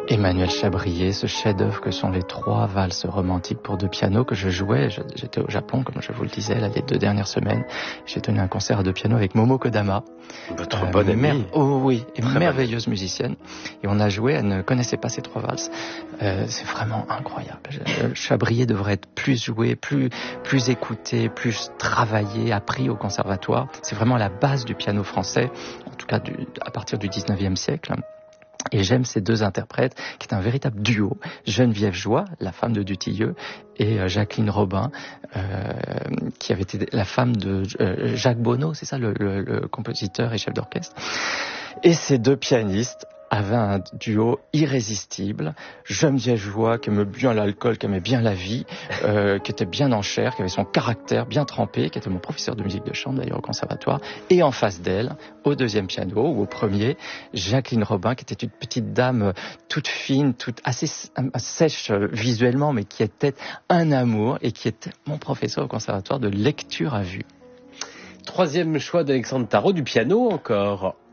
Emmanuel Chabrier, ce chef-d'œuvre que sont les 3 valses romantiques pour 2 pianos que je jouais. J'étais au Japon, comme je vous le disais, là, les 2 dernières semaines. J'ai tenu un concert à 2 pianos avec Momo Kodama. Votre bonne amie. Oh oui, et merveilleuse musicienne. Et on a joué, elle ne connaissait pas ces 3 valses. C'est vraiment incroyable. Chabrier devrait être plus joué, plus écouté, plus travaillé, appris au conservatoire. C'est vraiment la base du piano français, en tout cas à partir du 19e siècle. Et j'aime ces 2 interprètes, qui est un véritable duo. Geneviève Joix, la femme de Dutilleux, et Jacqueline Robin, qui avait été la femme de Jacques Bonneau, c'est ça, le compositeur et chef d'orchestre. Et ces 2 pianistes avaient un duo irrésistible. Geneviève Joix, qui aimait bien l'alcool, qui aimait bien la vie, qui était bien en chair, qui avait son caractère bien trempé, qui était mon professeur de musique de chambre d'ailleurs au conservatoire. Et en face d'elle, au 2e piano ou au 1er, Jacqueline Robin, qui était une petite dame toute fine, toute assez sèche visuellement, mais qui était un amour et qui était mon professeur au conservatoire de lecture à vue. 3e choix d'Alexandre Tarot, du piano encore.